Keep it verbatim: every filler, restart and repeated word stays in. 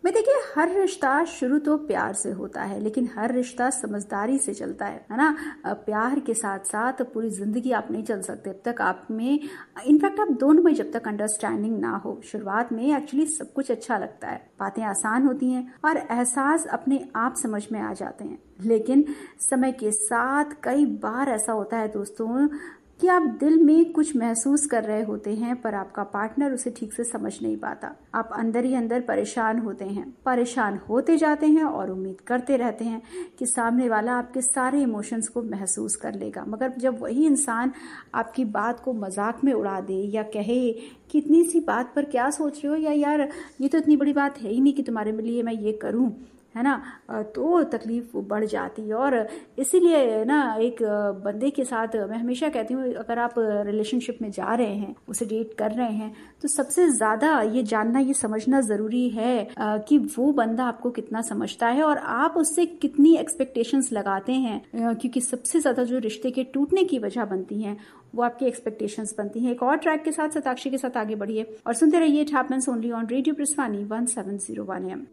मैं देखिए, हर रिश्ता शुरू तो प्यार से होता है, लेकिन हर रिश्ता समझदारी से चलता है है ना। प्यार के साथ साथ पूरी जिंदगी आप नहीं चल सकते जब तक आप में, इनफैक्ट आप दोनों में जब तक अंडरस्टैंडिंग ना हो। शुरुआत में एक्चुअली सब कुछ अच्छा लगता है, बातें आसान होती हैं और एहसास अपने आप समझ में आ जाते हैं, लेकिन समय के साथ कई बार ऐसा होता है दोस्तों कि आप दिल में कुछ महसूस कर रहे होते हैं पर आपका पार्टनर उसे ठीक से समझ नहीं पाता। आप अंदर ही अंदर परेशान होते हैं, परेशान होते जाते हैं और उम्मीद करते रहते हैं कि सामने वाला आपके सारे इमोशंस को महसूस कर लेगा, मगर जब वही इंसान आपकी बात को मजाक में उड़ा दे या कहे कि इतनी सी बात पर क्या सोच रहे हो, या यार ये तो इतनी बड़ी बात है ही नहीं कि तुम्हारे लिए मैं ये करूं, है ना, तो तकलीफ बढ़ जाती है। और इसीलिए ना एक बंदे के साथ मैं हमेशा कहती हूँ, अगर आप रिलेशनशिप में जा रहे हैं, उसे डेट कर रहे हैं, तो सबसे ज्यादा ये जानना, ये समझना जरूरी है कि वो बंदा आपको कितना समझता है और आप उससे कितनी एक्सपेक्टेशंस लगाते हैं, क्योंकि सबसे ज्यादा जो रिश्ते के टूटने की वजह बनती हैं वो आपकी एक्सपेक्टेशंस बनती हैं। एक और ट्रैक के साथ सताक्षी के साथ आगे बढ़िए और सुनते रहिए it happens only on radio प्रस्थानी one seven zero one M.